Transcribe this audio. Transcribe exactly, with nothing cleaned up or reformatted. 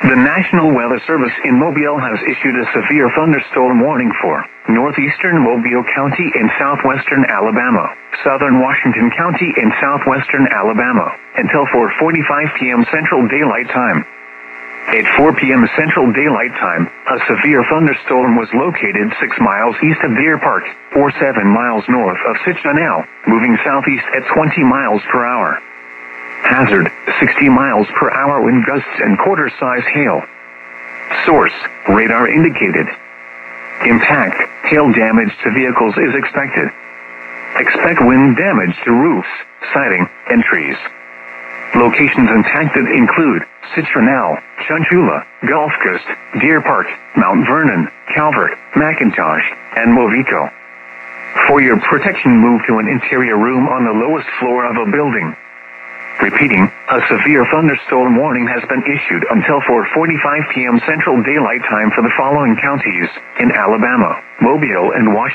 The National Weather Service in Mobile has issued a severe thunderstorm warning for northeastern Mobile County in southwestern Alabama, southern Washington County in southwestern Alabama, until four forty-five p.m. Central Daylight Time. At four p.m. Central Daylight Time, a severe thunderstorm was located six miles east of Deer Park, or seven miles north of Citronelle, moving southeast at twenty miles per hour. Hazard, sixty miles per hour wind gusts and quarter-size hail. Source, radar indicated. Impact, hail damage to vehicles is expected. Expect wind damage to roofs, siding, and trees. Locations impacted include Citronelle, Chunchula, Gulf Coast, Deer Park, Mount Vernon, Calvert, McIntosh, and Movico. For your protection, move to an interior room on the lowest floor of a building. Repeating, a severe thunderstorm warning has been issued until four forty-five p.m. Central Daylight Time for the following counties in Alabama, Mobile, and Washington.